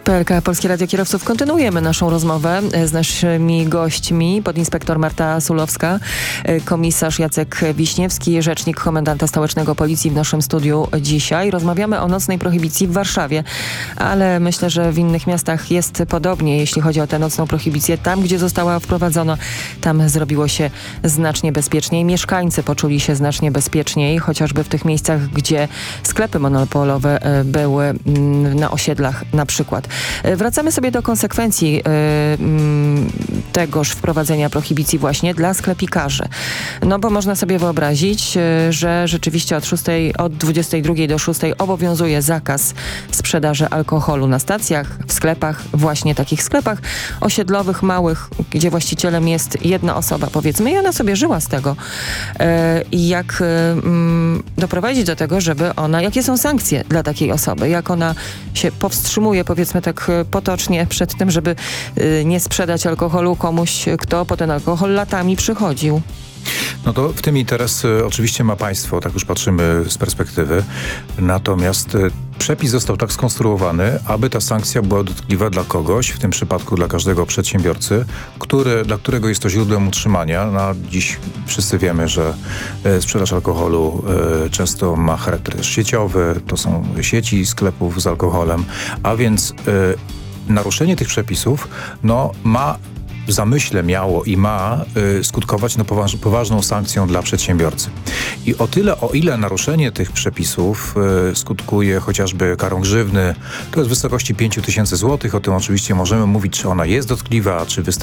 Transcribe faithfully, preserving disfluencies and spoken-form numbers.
P L K, Polskie Radio Kierowców. Kontynuujemy naszą rozmowę z naszymi gośćmi. Podinspektor Marta Sulowska, komisarz Jacek Wiśniewski, rzecznik komendanta stołecznego policji w naszym studiu dzisiaj. Rozmawiamy o nocnej prohibicji w Warszawie, ale myślę, że w innych miastach jest podobnie, jeśli chodzi o tę nocną prohibicję. Tam, gdzie została wprowadzona, tam zrobiło się znacznie bezpieczniej. Mieszkańcy poczuli się znacznie bezpieczniej, chociażby w tych miejscach, gdzie sklepy monopolowe były na osiedlach na przykład. Wracamy sobie do konsekwencji tegoż wprowadzenia prohibicji właśnie dla sklepikarzy. No bo można sobie wyobrazić, że rzeczywiście od szóstej, od dwudziestej drugiej do szóstej obowiązuje zakaz sprzedaży alkoholu na stacjach, w sklepach, właśnie takich sklepach osiedlowych, małych, gdzie właścicielem jest jedna osoba, powiedzmy, i ona sobie żyła z tego. I jak doprowadzić do tego, żeby ona, jakie są sankcje dla takiej osoby, jak ona się powstrzymuje, powiedzmy tak potocznie, przed tym, żeby nie sprzedać alkoholu komuś, kto po ten alkohol latami przychodził. No to w tym interes y, oczywiście ma państwo, tak już patrzymy z perspektywy. Natomiast y, przepis został tak skonstruowany, aby ta sankcja była dotkliwa dla kogoś, w tym przypadku dla każdego przedsiębiorcy, który, dla którego jest to źródłem utrzymania. No, dziś wszyscy wiemy, że y, sprzedaż alkoholu y, często ma charakter sieciowy, to są sieci sklepów z alkoholem, a więc y, naruszenie tych przepisów no, ma w zamyśle miało i ma y, skutkować no, poważ, poważną sankcją dla przedsiębiorcy. I o tyle, o ile naruszenie tych przepisów y, skutkuje chociażby karą grzywny, to jest w wysokości pięć tysięcy złotych. O tym oczywiście możemy mówić, czy ona jest dotkliwa, czy wystarczy